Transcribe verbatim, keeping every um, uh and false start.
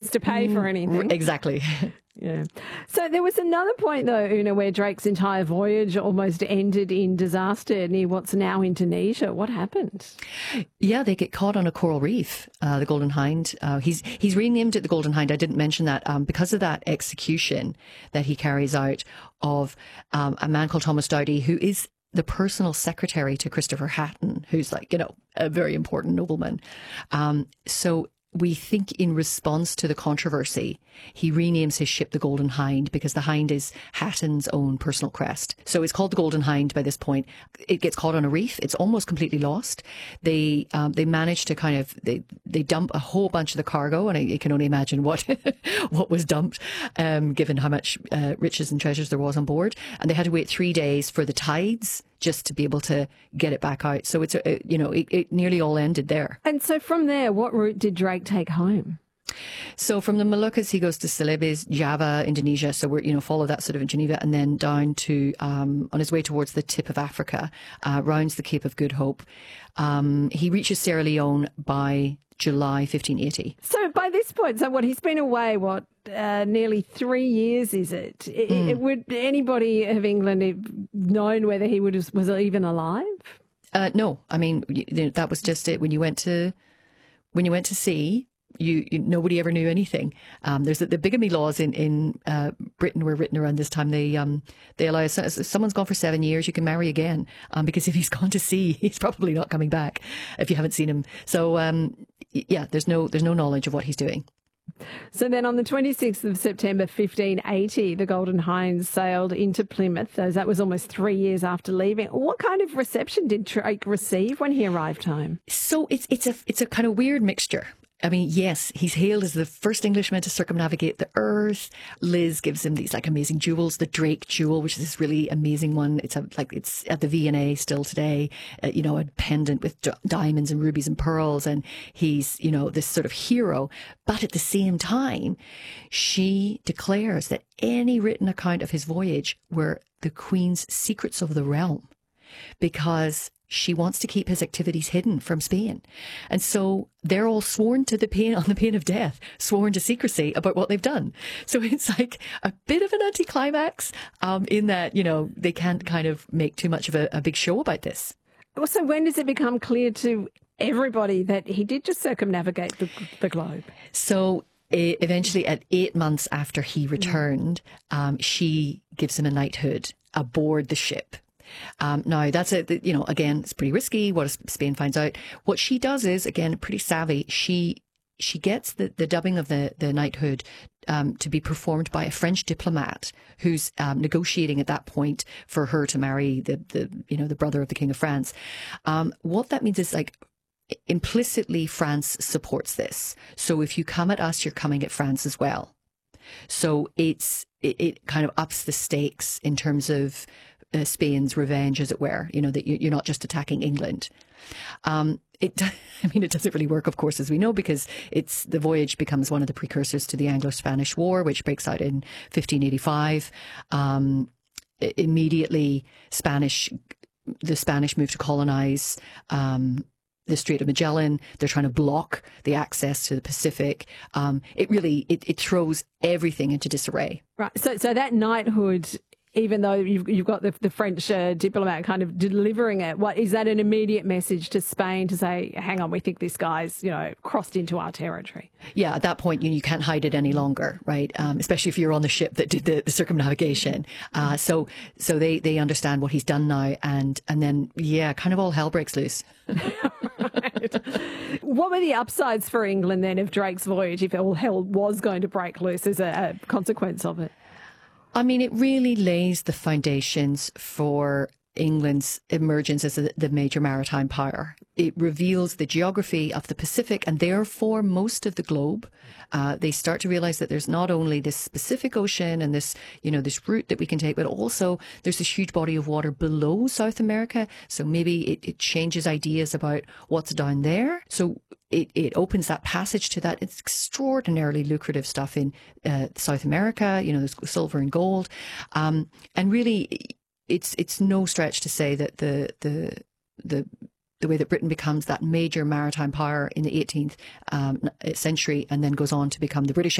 needs to pay for anything. Exactly. Yeah. So there was another point, though, Una, where Drake's entire voyage almost ended in disaster near what's now Indonesia. What happened? Yeah, they get caught on a coral reef, uh, the Golden Hind. Uh, he's he's renamed it the Golden Hind. I didn't mention that um, because of that execution that he carries out of um, a man called Thomas Doughty, who is the personal secretary to Christopher Hatton, who's like, you know, a very important nobleman. Um, so we think in response to the controversy, he renames his ship the Golden Hind because the hind is Hatton's own personal crest. So it's called the Golden Hind by this point. It gets caught on a reef. It's almost completely lost. They um, they manage to kind of, they, they dump a whole bunch of the cargo, and I, I can only imagine what what was dumped, um, given how much uh, riches and treasures there was on board. And they had to wait three days for the tides just to be able to get it back out. So it's, a, you know, it, it nearly all ended there. And so from there, what route did Drake take home? So from the Moluccas, he goes to Celebes, Java, Indonesia. So we're, you know, follow that sort of in Geneva, and then down to, um, on his way towards the tip of Africa, uh, rounds the Cape of Good Hope. Um, he reaches Sierra Leone by July fifteen eighty. So by this point, so what, he's been away, what, uh, nearly three years, is it? It, Mm. it? Would anybody of England have known whether he would have, was even alive? Uh, no, I mean, you know, that was just it. When you went to, when you went to sea, You, you nobody ever knew anything. Um, there's the, the bigamy laws in in uh, Britain were written around this time. They um they allow, if someone's gone for seven years, you can marry again. Um, because if he's gone to sea, he's probably not coming back if you haven't seen him. So um yeah, there's no there's no knowledge of what he's doing. So then on the twenty-sixth of September fifteen eighty, the Golden Hind sailed into Plymouth. That was almost three years after leaving. What kind of reception did Drake receive when he arrived home? So it's it's a it's a kind of weird mixture. I mean, yes, he's hailed as the first Englishman to circumnavigate the earth. Liz gives him these like amazing jewels, the Drake jewel, which is this really amazing one. It's a, like it's at the V and A still today, uh, you know, a pendant with d- diamonds and rubies and pearls. And he's, you know, this sort of hero. But at the same time, she declares that any written account of his voyage were the Queen's secrets of the realm, because she wants to keep his activities hidden from Spain. And so they're all sworn to the pain, on the pain of death, sworn to secrecy about what they've done. So it's like a bit of an anticlimax um, in that, you know, they can't kind of make too much of a, a big show about this. So when does it become clear to everybody that he did just circumnavigate the, the globe? So e- eventually at eight months after he returned, um, she gives him a knighthood aboard the ship. Um, now, that's a, you know, again, it's pretty risky. What if Spain finds out? What she does is, again, pretty savvy. She she gets the, the dubbing of the, the knighthood um, to be performed by a French diplomat who's um, negotiating at that point for her to marry the, the you know, the brother of the King of France. Um, what that means is, like, implicitly France supports this. So if you come at us, you're coming at France as well. So it's it, it kind of ups the stakes in terms of Uh, Spain's revenge, as it were, you know, that you're not just attacking England. Um, it, I mean, it doesn't really work, of course, as we know, because it's the voyage becomes one of the precursors to the Anglo-Spanish War, which breaks out in fifteen eighty-five. Um, immediately, Spanish, the Spanish move to colonize um, the Strait of Magellan. They're trying to block the access to the Pacific. Um, it really, it, it throws everything into disarray. Right. So, so that knighthood, even though you've, you've got the, the French uh, diplomat kind of delivering it, what is that an immediate message to Spain to say, hang on, we think this guy's, you know, crossed into our territory? Yeah, at that point, you, you can't hide it any longer, right? Um, especially if you're on the ship that did the, the circumnavigation. Uh, so so they, they understand what he's done now, and, and then, yeah, kind of all hell breaks loose. Right. What were the upsides for England then of Drake's voyage, if all hell was going to break loose as a, a consequence of it? I mean, it really lays the foundations for England's emergence as a, the major maritime power. It reveals the geography of the Pacific and therefore most of the globe. Uh, they start to realize that there's not only this specific ocean and this, you know, this route that we can take, but also there's this huge body of water below South America. So maybe it, it changes ideas about what's down there. So It, it opens that passage to that. It's extraordinarily lucrative stuff in uh, South America, you know, there's silver and gold. Um, and really, it's it's no stretch to say that the the the the way that Britain becomes that major maritime power in the eighteenth um, century and then goes on to become the British